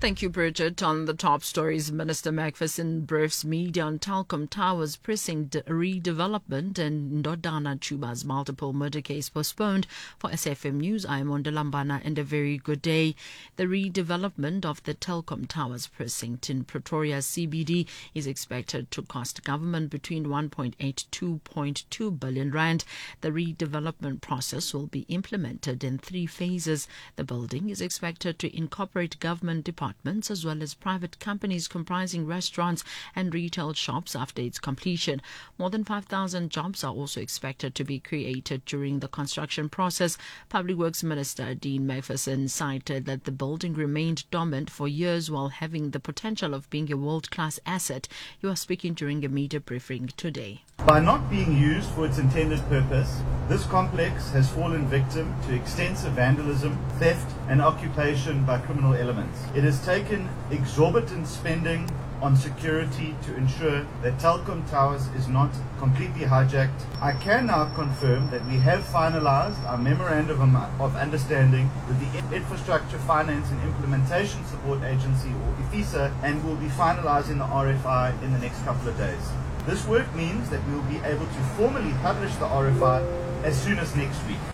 Thank you, Bridget. On the top stories, Minister Macpherson briefs media on Telkom Towers precinct redevelopment and Ndodana Chuba's multiple murder case postponed. For SFM News, I'm Ondalambana and a very good day. The redevelopment of the Telkom Towers precinct in Pretoria CBD is expected to cost government between 1.8 to 2.2 billion rand. The redevelopment process will be implemented in 3 phases. The building is expected to incorporate government departments as well as private companies comprising restaurants and retail shops after its completion. More than 5,000 jobs are also expected to be created during the construction process. Public Works Minister Dean Macpherson cited that the building remained dormant for years while having the potential of being a world-class asset. He was speaking during a media briefing today. By not being used for its intended purpose, this complex has fallen victim to extensive vandalism, theft and occupation by criminal elements. It has taken exorbitant spending on security to ensure that Telkom Towers is not completely hijacked. I can now confirm that we have finalized our Memorandum of Understanding with the Infrastructure Finance and Implementation Support Agency, or IFISA, and will be finalizing the RFI in the next couple of days. This work means that we will be able to formally publish the RFI as soon as next week.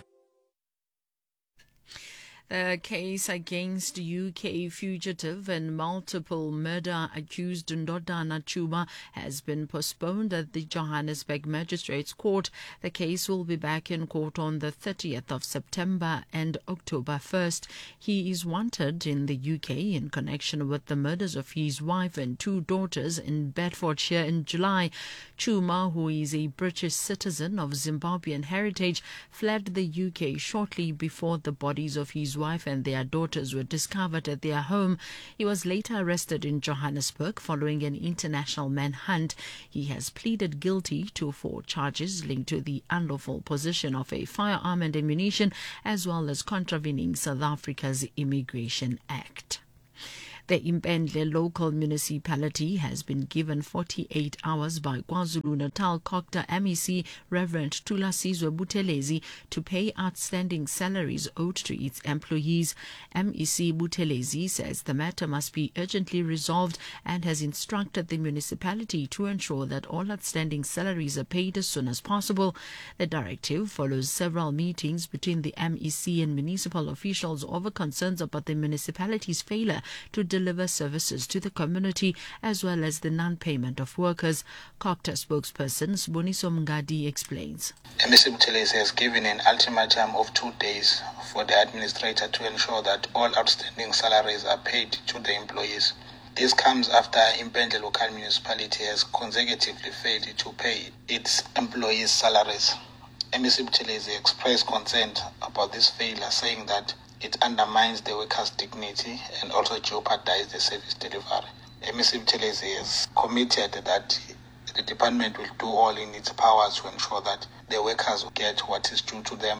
The case against UK fugitive and multiple murder accused Ndodana Chuba has been postponed at the Johannesburg Magistrates Court. The case will be back in court on the 30th of September and October 1st. He is wanted in the UK in connection with the murders of his wife and 2 daughters in Bedfordshire in July. Chuma, who is a British citizen of Zimbabwean heritage, fled the UK shortly before the bodies of his wife and their daughters were discovered at their home. He was later arrested in Johannesburg following an international manhunt. He has pleaded guilty to 4 charges linked to the unlawful possession of a firearm and ammunition, as well as contravening South Africa's Immigration Act. The Impendle local municipality has been given 48 hours by KwaZulu-Natal Cocta MEC Reverend Thulasizwe Buthelezi to pay outstanding salaries owed to its employees. MEC Buthelezi says the matter must be urgently resolved and has instructed the municipality to ensure that all outstanding salaries are paid as soon as possible. The directive follows several meetings between the MEC and municipal officials over concerns about the municipality's failure to deliver services to the community as well as the non-payment of workers. Cocta spokesperson Sboniso Mngadi explains. MEC Buthelezi has given an ultimatum of 2 days for the administrator to ensure that all outstanding salaries are paid to the employees. This comes after Impendle local municipality has consecutively failed to pay its employees' salaries. MEC Buthelezi expressed concern about this failure, saying that it undermines the workers' dignity and also jeopardizes the service delivery. MEC Buthelezi is committed that the department will do all in its power to ensure that the workers will get what is due to them.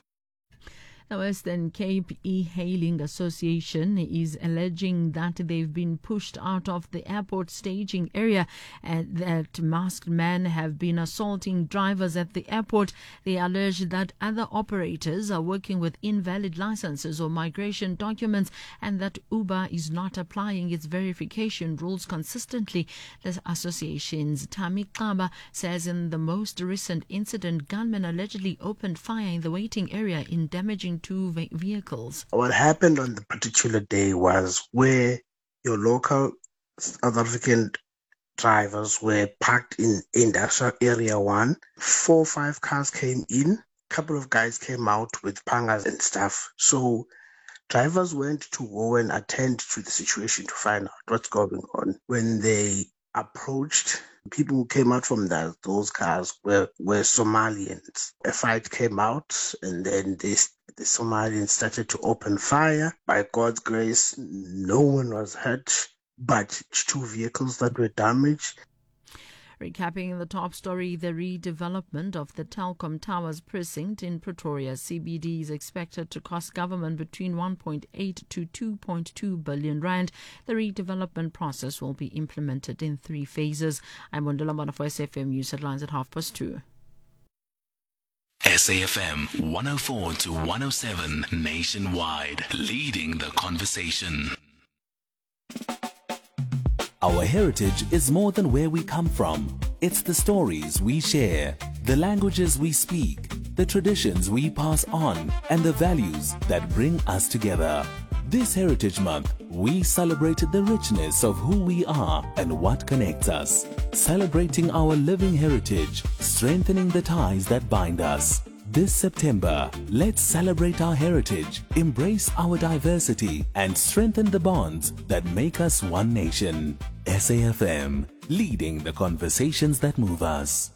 The Western Cape E-Hailing Association is alleging that they've been pushed out of the airport staging area and that masked men have been assaulting drivers at the airport. They allege that other operators are working with invalid licenses or migration documents and that Uber is not applying its verification rules consistently. The association's Tami Kaba says in the most recent incident, gunmen allegedly opened fire in the waiting area in damaging 2 vehicles. What happened on the particular day was where your local South African drivers were parked in industrial area 1. 4 or 5 cars came in. A couple of guys came out with pangas and stuff. So drivers went to go and attend to the situation to find out what's going on. When they approached, people who came out from those cars were Somalians. A fight came out and then the Somalians started to open fire. By God's grace, no one was hurt, but 2 vehicles that were damaged. Recapping the top story, the redevelopment of the Telkom Towers precinct in Pretoria CBD is expected to cost government between 1.8 to 2.2 billion rand. The redevelopment process will be implemented in 3 phases. I'm Ondalambana for SFM News Headlines at 2:30. SAFM 104 to 107 nationwide, leading the conversation. Our heritage is more than where we come from. It's the stories we share, the languages we speak, the traditions we pass on, and the values that bring us together. This Heritage Month, we celebrate the richness of who we are and what connects us. Celebrating our living heritage, strengthening the ties that bind us. This September, let's celebrate our heritage, embrace our diversity, and strengthen the bonds that make us one nation. SAFM, leading the conversations that move us.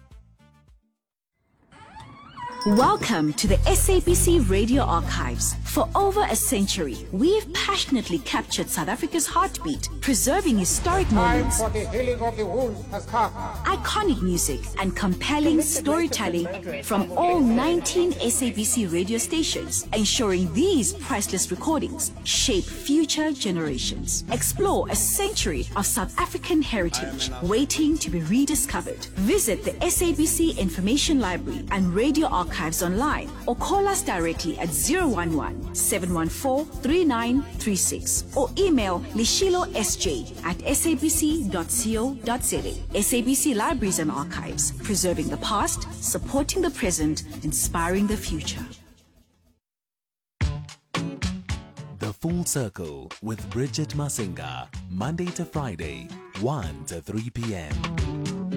Welcome to the SABC Radio Archives. For over a century, we've passionately captured South Africa's heartbeat, preserving historic moments, Time for the healing of the wounds has come. iconic music, and compelling storytelling from all 19 SABC radio stations, ensuring these priceless recordings shape future generations. Explore a century of South African heritage waiting to be rediscovered. Visit the SABC Information Library and Radio Archives online or call us directly at 011-714-3936 or email lishilosj@sabc.co.za. SABC Libraries and Archives, preserving the past, supporting the present, inspiring the future. The Full Circle with Bridget Masinga, Monday to Friday, 1 to 3 p.m.